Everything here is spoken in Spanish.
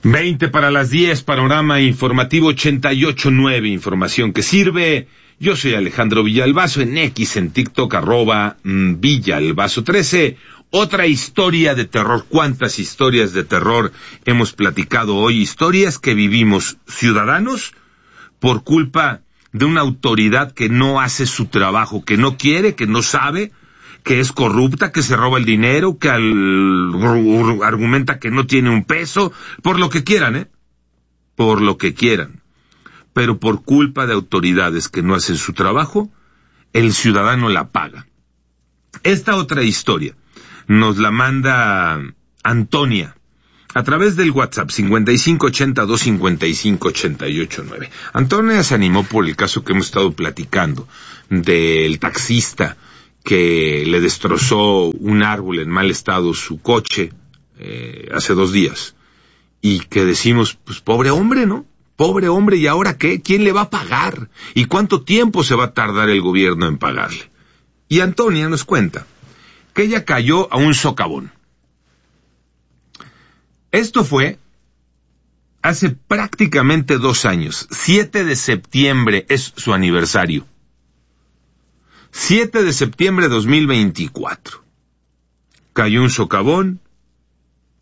20 para las 10, panorama informativo 88.9, información que sirve. Yo soy Alejandro Villalbazo, en X, en TikTok, @Villalbazo13. Otra historia de terror. ¿Cuántas historias de terror hemos platicado hoy? Historias que vivimos ciudadanos por culpa de una autoridad que no hace su trabajo, que no quiere, que no sabe, que es corrupta, que se roba el dinero, que argumenta que no tiene un peso, por lo que quieran, por lo que quieran. Pero por culpa de autoridades que no hacen su trabajo, el ciudadano la paga. Esta otra historia nos la manda Antonia a través del WhatsApp 5582558889. Antonia se animó por el caso que hemos estado platicando del taxista que le destrozó un árbol en mal estado su coche hace 2 días, y que decimos, pues pobre hombre, ¿no? Pobre hombre, ¿y ahora qué? ¿Quién le va a pagar? ¿Y cuánto tiempo se va a tardar el gobierno en pagarle? Y Antonia nos cuenta que ella cayó a un socavón. Esto fue hace prácticamente 2 años. 7 de septiembre es su aniversario. 7 de septiembre de 2024. Cayó un socavón,